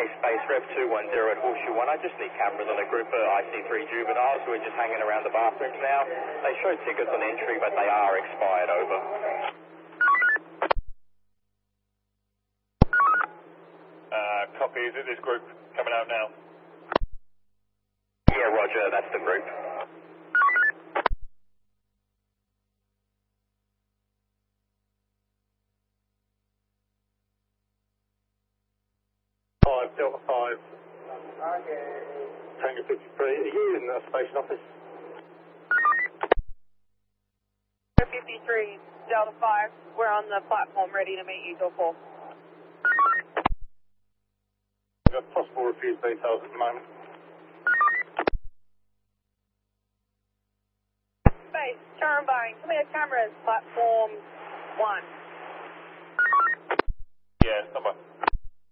Space Rev 210 at Horseshoe 1. I just need cameras on a group of IC3 juveniles who are just hanging around the bathrooms now. They show tickets on entry, but they are expired. Over. Copy. Is it this group coming out now? Yeah, roger. That's the group. Delta 5. Tango 53. Are you in the station office? 53, Delta 5. We're on the platform ready to meet you, Door 4. We've got possible refuse details at the moment. Space, Churumbine, come here, cameras, platform 1. Yeah, stand by.